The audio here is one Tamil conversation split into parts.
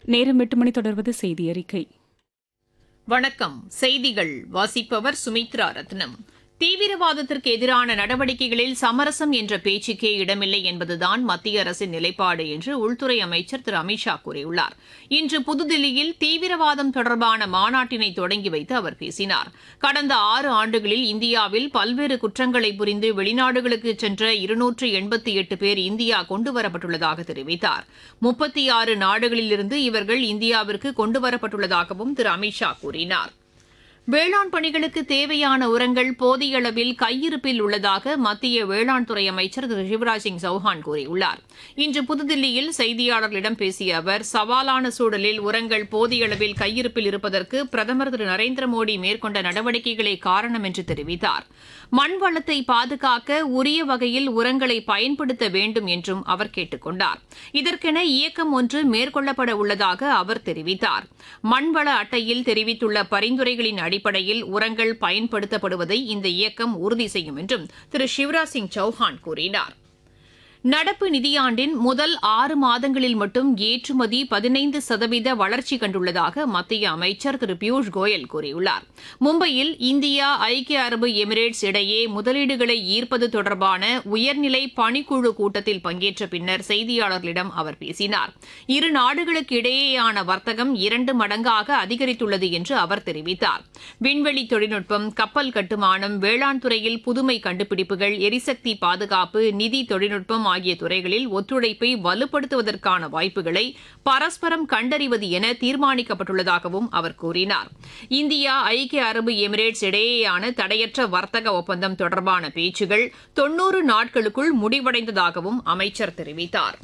நேரம் 8 மணி தொடர்வது செய்தி அறிக்கை. வணக்கம். செய்திகள் வாசிப்பவர் சுமித்ரா ரத்னம். தீவிரவாதத்திற்கு எதிரான நடவடிக்கைகளில் சமரசம் என்ற பேச்சுக்கே இடமில்லை என்பதுதான் மத்திய அரசின் நிலைப்பாடு என்று உள்துறை அமைச்சர் திரு அமித்ஷா கூறியுள்ளார். இன்று புதுதில்லியில் தீவிரவாதம் தொடர்பான மாநாட்டினை தொடங்கி வைத்து அவர் பேசினார். கடந்த 6 ஆண்டுகளில் இந்தியாவில் பல்வேறு குற்றங்களை புரிந்து வெளிநாடுகளுக்கு சென்ற 288 பேர் இந்தியா கொண்டுவரப்பட்டுள்ளதாக தெரிவித்தார். 36 நாடுகளிலிருந்து இவர்கள் இந்தியாவிற்கு கொண்டுவரப்பட்டுள்ளதாகவும் திரு அமித்ஷா கூறினார். வேளாண் பணிகளுக்கு தேவையான உரங்கள் போதிய அளவில் கையிருப்பில் உள்ளதாக மத்திய வேளாண் துறை அமைச்சர் திரு சிவராஜ் சிங் சௌஹான் கூறியுள்ளார். இன்று புதுதில்லியில் செய்தியாளர்களிடம் பேசிய அவர், சவாலான சூழலில் உரங்கள் போதிய அளவில் கையிருப்பில் இருப்பதற்கு பிரதமர் திரு நரேந்திர மோடி மேற்கொண்ட நடவடிக்கைகளே காரணம் என்று தெரிவித்தார். மண் வளத்தை பாதுகாக்க உரிய வகையில் உரங்களை பயன்படுத்த வேண்டும் என்றும் அவர் கேட்டுக் கொண்டார். இதற்கென இயக்கம் ஒன்று மேற்கொள்ளப்பட உள்ளதாக அவர் தெரிவித்தார். மண்வள அட்டையில் தெரிவித்துள்ள பரிந்துரைகளின் அடிப்படையில் உரங்கள் பயன்படுத்தப்படுவதை இந்த இயக்கம் உறுதி செய்யும் என்றும் திரு சிவராஜ் சிங் சௌஹான் கூறினார். நடப்பு நிதியாண்டின் முதல் 6 மாதங்களில் மட்டும் ஏற்றுமதி 15% வளர்ச்சி கண்டுள்ளதாக மத்திய அமைச்சர் திரு பியூஷ் கோயல் கூறியுள்ளார். மும்பையில் இந்தியா ஐக்கிய அரபு எமிரேட்ஸ் இடையே முதலீடுகளை ஈர்ப்பது தொடர்பான உயர்நிலை பணிக்குழு கூட்டத்தில் பங்கேற்ற பின்னர் செய்தியாளர்களிடம் அவர் பேசினார். இரு நாடுகளுக்கு இடையேயான வர்த்தகம் 2 மடங்காக அதிகரித்துள்ளது என்று அவர் தெரிவித்தார். விண்வெளி தொழில்நுட்பம், கப்பல் கட்டுமானம், வேளாண் துறையில் புதுமை கண்டுபிடிப்புகள், எரிசக்தி பாதுகாப்பு, நிதி தொழில்நுட்பம் ஆகிய துறைகளில் ஒத்துழைப்பை வலுப்படுத்துவதற்கான வாய்ப்புகளை பரஸ்பரம் கண்டறிவது என தீர்மானிக்கப்பட்டுள்ளதாகவும் அவர் கூறினார். இந்தியா ஐக்கிய அரபு எமிரேட்ஸ் இடையேயான தடையற்ற வர்த்தக ஒப்பந்தம் தொடர்பான பேச்சுகள் 90 நாட்களுக்குள் முடிவடைந்ததாகவும் அமைச்சர் தெரிவித்தார்.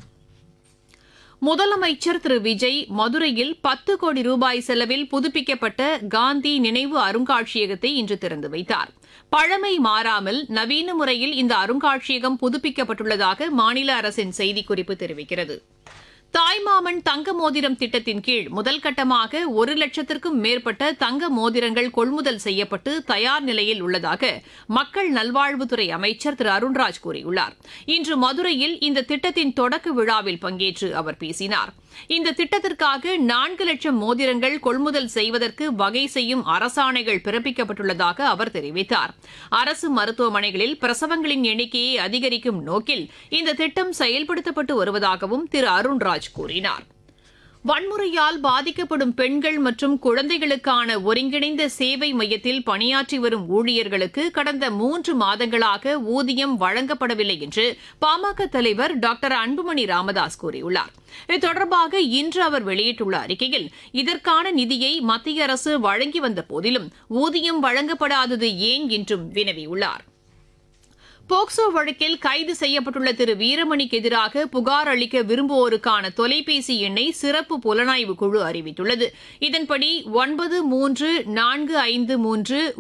முதலமைச்சர் திரு விஜய் மதுரையில் 10 கோடி ரூபாய் செலவில் புதுப்பிக்கப்பட்ட காந்தி நினைவு அருங்காட்சியகத்தை இன்று திறந்து வைத்தார். பழமை மாறாமல் நவீன முறையில் இந்த அருங்காட்சியகம் புதுப்பிக்கப்பட்டுள்ளதாக மாநில அரசின் செய்திக்குறிப்பு தெரிவிக்கிறது. தாய்மாமன் தங்க மோதிரம் திட்டத்தின் கீழ் முதல் கட்டமாக 1 லட்சத்திற்கும் மேற்பட்ட தங்க மோதிரங்கள் கொள்முதல் செய்யப்பட்டு தயார் நிலையில் உள்ளதாக மக்கள் நல்வாழ்வுத்துறை அமைச்சர் திரு அருண்ராஜ் கூறியுள்ளார். இன்று மதுரையில் இந்த திட்டத்தின் தொடக்க விழாவில் பங்கேற்று அவர் பேசினார். இந்த திட்டத்திற்காக 4 லட்சம் மோதிரங்கள் கொள்முதல் செய்வதற்கு வகை செய்யும் அரசாணைகள் பிறப்பிக்கப்பட்டுள்ளதாக அவர் தெரிவித்தார். அரசு மருத்துவமனைகளில் பிரசவங்களின் எண்ணிக்கையை அதிகரிக்கும் நோக்கில் இந்த திட்டம் செயல்படுத்தப்பட்டு வருவதாகவும் திரு அருண்ராஜ் கூறினார். வன்முறையால் பாதிக்கப்படும் பெண்கள் மற்றும் குழந்தைகளுக்கான ஒருங்கிணைந்த சேவை மையத்தில் பணியாற்றி வரும் ஊழியர்களுக்கு கடந்த 3 மாதங்களாக ஊதியம் வழங்கப்படவில்லை என்று பாமக தலைவர் டாக்டர் அன்புமணி ராமதாஸ் கூறியுள்ளார். இது தொடர்பாக இன்று அவர் வெளியிட்டுள்ள அறிக்கையில், இதற்கான நிதியை மத்திய அரசு வழங்கி வந்த போதிலும் ஊதியம் வழங்கப்படாதது ஏன் என்றும் வினவியுள்ளார். போக்சோ வழக்கில் கைது செய்யப்பட்டுள்ள திரு வீரமணிக்கு எதிராக புகார் அளிக்க விரும்புவோருக்கான தொலைபேசி எண்ணை சிறப்பு புலனாய்வு குழு அறிவித்துள்ளது. இதன்படி 934531